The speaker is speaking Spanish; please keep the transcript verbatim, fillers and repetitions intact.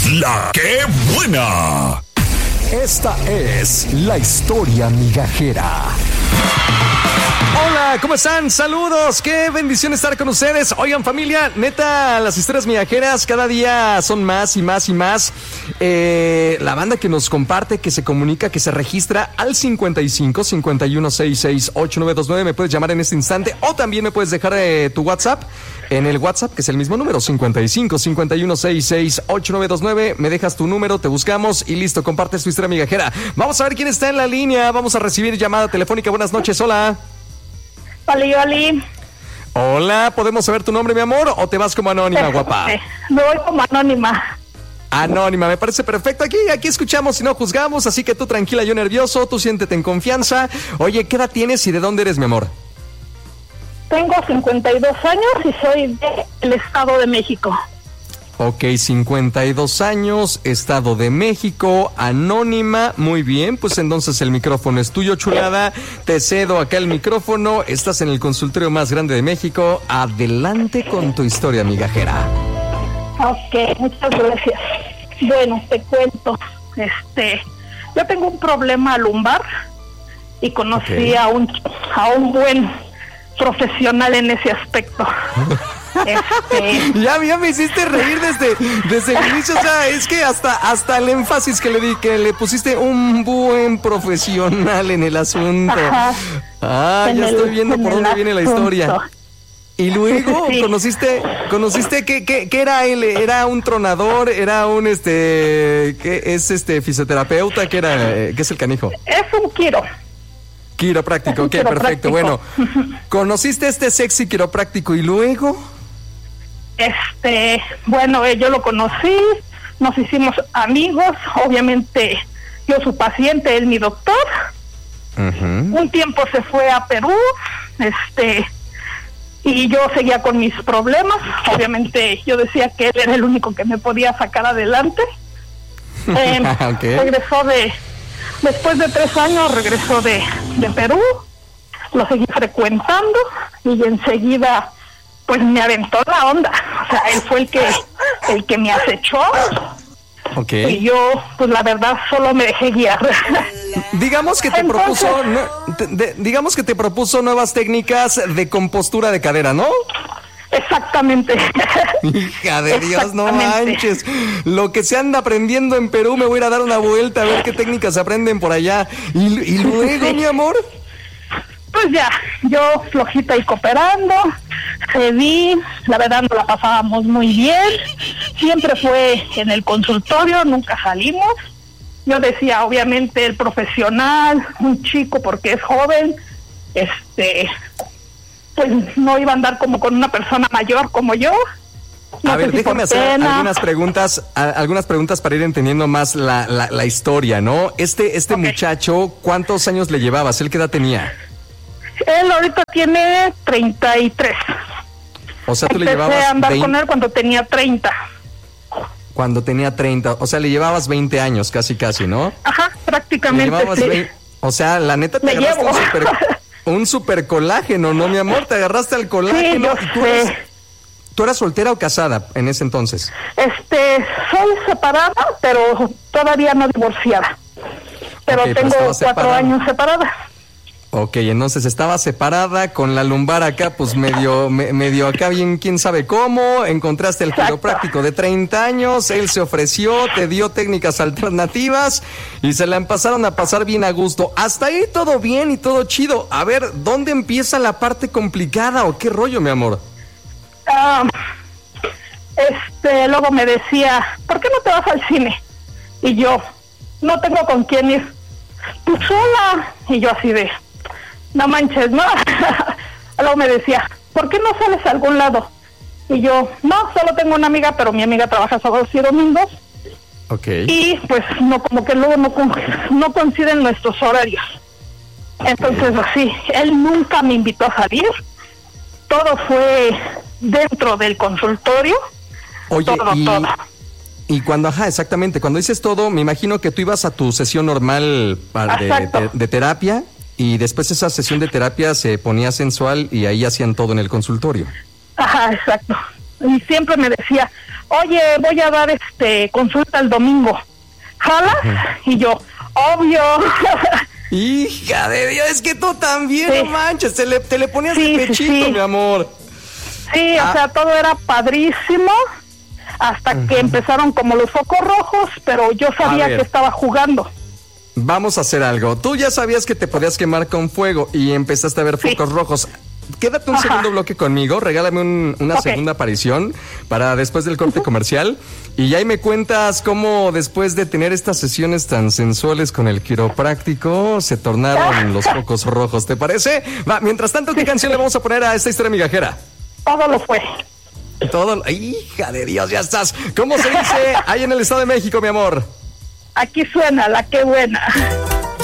La que buena. Esta es la historia migajera. Hola, ¿cómo están? Saludos, qué bendición estar con ustedes. Oigan, familia, neta, las historias migajeras cada día son más y más y más. Eh, la banda que nos comparte, que se comunica, que se registra al cincuenta y cinco, cincuenta y uno, sesenta y seis, ochenta y nueve veintinueve, me puedes llamar en este instante o también me puedes dejar eh, tu WhatsApp en el WhatsApp, que es el mismo número, cincuenta y cinco, cincuenta y uno, sesenta y seis, ochenta y nueve veintinueve, me dejas tu número, te buscamos y listo, compartes tu historia migajera. Vamos a ver quién está en la línea, vamos a recibir llamada telefónica. Buenas noches, hola. Oli, Oli. Hola, ¿podemos saber tu nombre, mi amor, o te vas como anónima, guapa? Me voy como anónima. Anónima, me parece perfecto. Aquí, aquí escuchamos y no juzgamos, así que tú tranquila, yo nervioso, tú siéntete en confianza. Oye, ¿qué edad tienes y de dónde eres, mi amor? Tengo cincuenta y dos años y soy del Estado de México. Ok, cincuenta y dos años, Estado de México, anónima, muy bien, pues entonces el micrófono es tuyo, chulada, te cedo acá el micrófono, estás en el consultorio más grande de México, adelante con tu historia migajera. Ok, muchas gracias. Bueno, te cuento, este, yo tengo un problema lumbar y conocí okay. a un a un buen profesional en ese aspecto. Este... Ya, ya me hiciste reír desde, desde el inicio, o sea, es que hasta, hasta el énfasis que le di, que le pusiste un buen profesional en el asunto. Ajá. Ah, en ya el, estoy viendo por dónde viene la historia. Y luego, sí. conociste, conociste que, que, que era él, era un tronador, era un este, que es este fisioterapeuta, que era, ¿qué es el canijo? Es un quiro. Quiropráctico, ok, perfecto. Bueno, ¿conociste a este sexy quiropráctico y luego? Este, bueno, eh, yo lo conocí, nos hicimos amigos, obviamente yo su paciente, él mi doctor. Uh-huh. Un tiempo se fue a Perú, este, y yo seguía con mis problemas. Obviamente yo decía que él era el único que me podía sacar adelante. Eh, okay. Regresó de... Después de tres años regresó de, de Perú, lo seguí frecuentando y enseguida pues me aventó la onda. O sea, él fue el que el que me acechó. Okay. Y yo, pues la verdad, solo me dejé guiar. Digamos que te Entonces, propuso, no, te, de, digamos que te propuso nuevas técnicas de compostura de cadera, ¿no? Exactamente. Hija de Dios, no manches. Lo que se anda aprendiendo en Perú, me voy a ir a dar una vuelta a ver qué técnicas se aprenden por allá. Y, y luego, sí. mi amor. Pues ya, yo flojita y cooperando, cedí, la verdad no la pasábamos muy bien. Siempre fue en el consultorio, nunca salimos. Yo decía, obviamente, el profesional, un chico porque es joven, este... pues no iba a andar como con una persona mayor como yo. No a ver, si déjame hacer pena. algunas preguntas, a, algunas preguntas para ir entendiendo más la, la, la historia, ¿no? Este, este okay. muchacho, ¿cuántos años le llevabas? ¿Él qué edad tenía? Él ahorita tiene treinta y tres. O sea, tú Empecé le llevabas a andar veinte... con él cuando tenía treinta. Cuando tenía treinta, o sea, le llevabas veinte años, casi, casi, ¿no? Ajá, prácticamente, sí. veinte... O sea, la neta te Me agarraste llevo. un super... Un super colágeno, ¿no, mi amor? Te agarraste al colágeno. Sí, y tú, eras, ¿Tú eras soltera o casada en ese entonces? Este, soy separada, pero todavía no divorciada. Pero okay, tengo pero cuatro separada. años separada. Ok, entonces estaba separada con la lumbar acá, pues medio, me, medio acá bien, quién sabe cómo. Encontraste el quiropráctico de treinta años, él se ofreció, te dio técnicas alternativas y se la pasaron a pasar bien a gusto. Hasta ahí todo bien y todo chido. A ver, ¿dónde empieza la parte complicada o qué rollo, mi amor? Um, este, luego me decía, ¿por qué no te vas al cine? Y yo, no tengo con quién ir. Tú sola. Y yo así de... no manches, no. Luego me decía, ¿por qué no sales a algún lado? Y yo, no, solo tengo una amiga, pero mi amiga trabaja sábados y domingos. Okay. Y pues no, como que luego no, no coinciden nuestros horarios. Entonces así, él nunca me invitó a salir. Todo fue dentro del consultorio. Oye, todo, y... todo. Y cuando, ajá, exactamente, cuando dices todo, me imagino que tú ibas a tu sesión normal para de, de, de terapia. Y después esa sesión de terapia se ponía sensual y ahí hacían todo en el consultorio. Ajá, exacto. y siempre me decía, oye, voy a dar este consulta el domingo, ¿jalas? Uh-huh. Y yo, obvio. Hija de Dios, es que tú también, sí. No manches, te le, te le ponías sí, de pechito, sí, sí. Mi amor. Sí, ah. o sea, todo era padrísimo, hasta uh-huh. que empezaron como los focos rojos, pero yo sabía que estaba jugando. Vamos a hacer algo. Tú ya sabías que te podías quemar con fuego y empezaste a ver sí. focos rojos. Quédate un Ajá. segundo bloque conmigo, regálame un, una okay. segunda aparición para después del corte uh-huh. comercial y ahí me cuentas cómo después de tener estas sesiones tan sensuales con el quiropráctico se tornaron los focos rojos, ¿te parece? Va, mientras tanto, ¿qué sí, canción sí. le vamos a poner a esta historia migajera? Todo lo fue. Todo, hija de Dios, ya estás. ¿Cómo se dice ahí en el Estado de México, mi amor? Aquí suena la que buena.